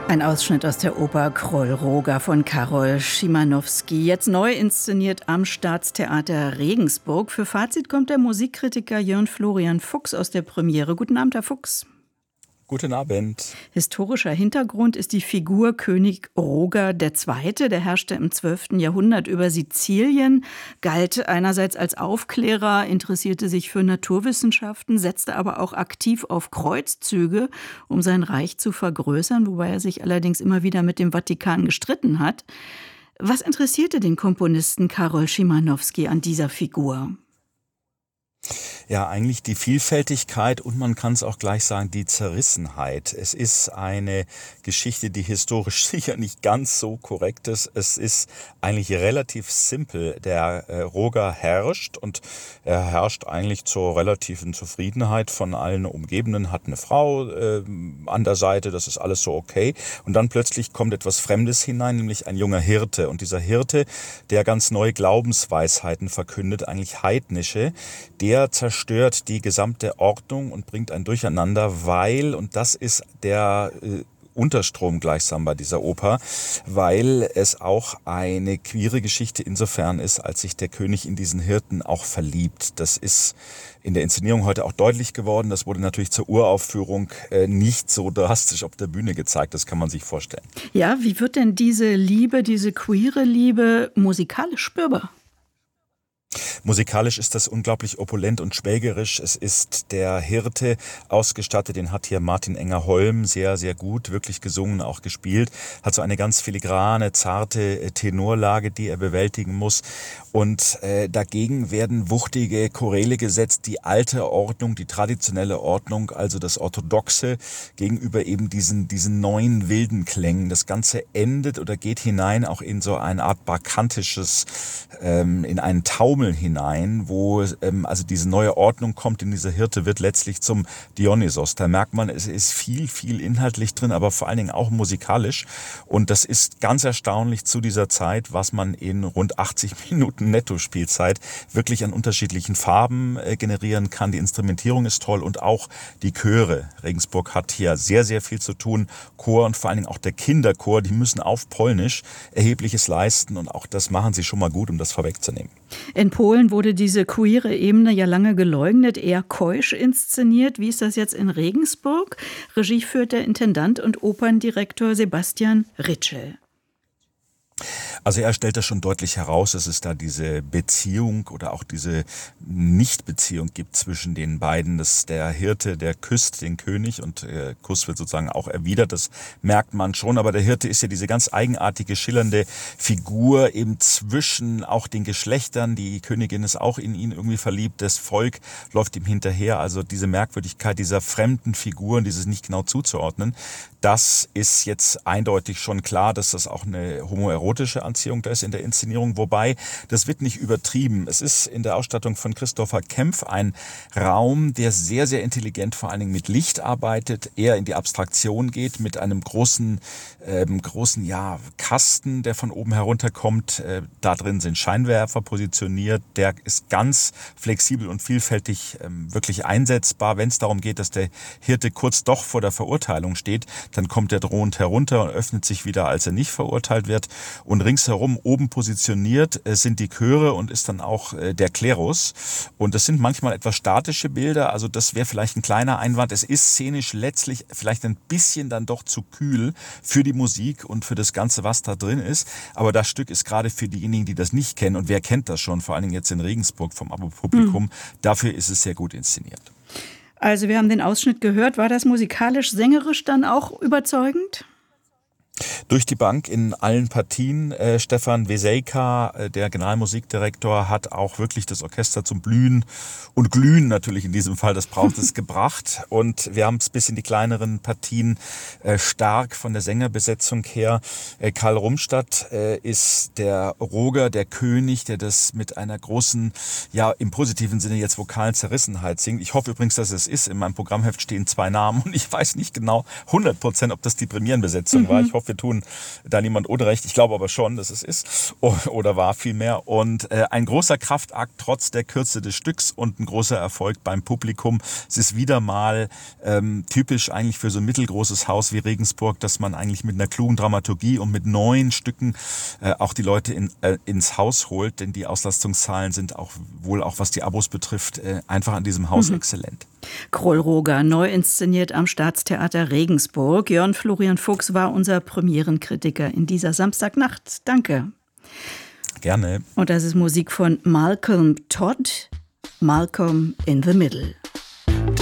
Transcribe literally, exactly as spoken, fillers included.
Ein Ausschnitt aus der Oper Kroll-Roger von Karol Szymanowski, jetzt neu inszeniert am Staatstheater Regensburg. Für Fazit kommt der Musikkritiker Jörn Florian Fuchs aus der Premiere. Guten Abend, Herr Fuchs. Guten Abend. Historischer Hintergrund ist die Figur König Roger der Zweite. Der herrschte im zwölften Jahrhundert über Sizilien, galt einerseits als Aufklärer, interessierte sich für Naturwissenschaften, setzte aber auch aktiv auf Kreuzzüge, um sein Reich zu vergrößern, wobei er sich allerdings immer wieder mit dem Vatikan gestritten hat. Was interessierte den Komponisten Karol Szymanowski an dieser Figur? Ja, eigentlich die Vielfältigkeit und man kann es auch gleich sagen, die Zerrissenheit. Es ist eine Geschichte, die historisch sicher nicht ganz so korrekt ist. Es ist eigentlich relativ simpel. Der äh, Roger herrscht und er herrscht eigentlich zur relativen Zufriedenheit von allen Umgebenden, hat eine Frau äh, an der Seite, das ist alles so okay. Und dann plötzlich kommt etwas Fremdes hinein, nämlich ein junger Hirte. Und dieser Hirte, der ganz neue Glaubensweisheiten verkündet, eigentlich heidnische, der zerstört die gesamte Ordnung und bringt ein Durcheinander, weil, und das ist der äh, Unterstrom gleichsam bei dieser Oper, weil es auch eine queere Geschichte insofern ist, als sich der König in diesen Hirten auch verliebt. Das ist in der Inszenierung heute auch deutlich geworden. Das wurde natürlich zur Uraufführung äh, nicht so drastisch auf der Bühne gezeigt. Das kann man sich vorstellen. Ja, wie wird denn diese Liebe, diese queere Liebe musikalisch spürbar? Musikalisch ist das unglaublich opulent und schwelgerisch. Es ist der Hirte ausgestattet, den hat hier Martin Enger-Holm sehr, sehr gut wirklich gesungen, auch gespielt. Hat so eine ganz filigrane, zarte Tenorlage, die er bewältigen muss. Und äh, dagegen werden wuchtige Choräle gesetzt, die alte Ordnung, die traditionelle Ordnung, also das Orthodoxe gegenüber eben diesen, diesen neuen wilden Klängen. Das Ganze endet oder geht hinein auch in so eine Art bacchantisches, ähm, in einen Taumel hinein, wo ähm, also diese neue Ordnung kommt, in dieser Hirte wird letztlich zum Dionysos. Da merkt man, es ist viel, viel inhaltlich drin, aber vor allen Dingen auch musikalisch. Und das ist ganz erstaunlich zu dieser Zeit, was man in rund achtzig Minuten Netto-Spielzeit wirklich an unterschiedlichen Farben äh, generieren kann. Die Instrumentierung ist toll und auch die Chöre. Regensburg hat hier sehr, sehr viel zu tun. Chor und vor allen Dingen auch der Kinderchor, die müssen auf Polnisch Erhebliches leisten und auch das machen sie schon mal gut, um das vorwegzunehmen. In Polen wurde diese queere Ebene ja lange geleugnet, eher keusch inszeniert. Wie ist das jetzt in Regensburg? Regie führt der Intendant und Operndirektor Sebastian Ritschel. Also er stellt das schon deutlich heraus, dass es da diese Beziehung oder auch diese Nichtbeziehung gibt zwischen den beiden. Dass der Hirte, der küsst den König und der Kuss wird sozusagen auch erwidert. Das merkt man schon. Aber der Hirte ist ja diese ganz eigenartige, schillernde Figur eben zwischen auch den Geschlechtern. Die Königin ist auch in ihn irgendwie verliebt. Das Volk läuft ihm hinterher. Also diese Merkwürdigkeit dieser fremden Figuren, dieses nicht genau zuzuordnen, das ist jetzt eindeutig schon klar, dass das auch eine homoerotische Anziehung da ist in der Inszenierung, wobei das wird nicht übertrieben. Es ist in der Ausstattung von Christopher Kempf ein Raum, der sehr, sehr intelligent vor allen Dingen mit Licht arbeitet, eher in die Abstraktion geht, mit einem großen, ähm, großen ja, Kasten, der von oben herunterkommt. Äh, da drin sind Scheinwerfer positioniert. Der ist ganz flexibel und vielfältig ähm, wirklich einsetzbar. Wenn es darum geht, dass der Hirte kurz doch vor der Verurteilung steht, dann kommt er drohend herunter und öffnet sich wieder, als er nicht verurteilt wird. Und ringsherum oben positioniert äh, sind die Chöre und ist dann auch äh, der Klerus. Und das sind manchmal etwas statische Bilder, also das wäre vielleicht ein kleiner Einwand. Es ist szenisch letztlich vielleicht ein bisschen dann doch zu kühl für die Musik und für das Ganze, was da drin ist. Aber das Stück ist gerade für diejenigen, die das nicht kennen, und wer kennt das schon, vor allen Dingen jetzt in Regensburg vom Abo-Publikum, mhm. dafür ist es sehr gut inszeniert. Also wir haben den Ausschnitt gehört. War das musikalisch, sängerisch dann auch überzeugend? Durch die Bank in allen Partien. Äh, Stefan Wesejka, äh, der Generalmusikdirektor, hat auch wirklich das Orchester zum Blühen und Glühen natürlich in diesem Fall, das braucht es, gebracht. Und wir haben es bis in die kleineren Partien äh, stark von der Sängerbesetzung her. Äh, Karl Rumstadt äh, ist der Roger, der König, der das mit einer großen, ja im positiven Sinne jetzt vokalen Zerrissenheit singt. Ich hoffe übrigens, dass es ist. In meinem Programmheft stehen zwei Namen und ich weiß nicht genau hundert Prozent, ob das die Premierenbesetzung mhm. war. Ich hoffe, hoffe, wir tun da niemand Unrecht. Ich glaube aber schon, dass es ist oder war vielmehr. Und äh, ein großer Kraftakt trotz der Kürze des Stücks und ein großer Erfolg beim Publikum. Es ist wieder mal ähm, typisch eigentlich für so ein mittelgroßes Haus wie Regensburg, dass man eigentlich mit einer klugen Dramaturgie und mit neuen Stücken äh, auch die Leute in, äh, ins Haus holt. Denn die Auslastungszahlen sind auch wohl auch, was die Abos betrifft, äh, einfach an diesem Haus mhm. exzellent. Kroll-Roger, neu inszeniert am Staatstheater Regensburg. Jörn Florian Fuchs war unser Premierenkritiker in dieser Samstagnacht. Danke. Gerne. Und das ist Musik von Malcolm Todd, Malcolm in the Middle.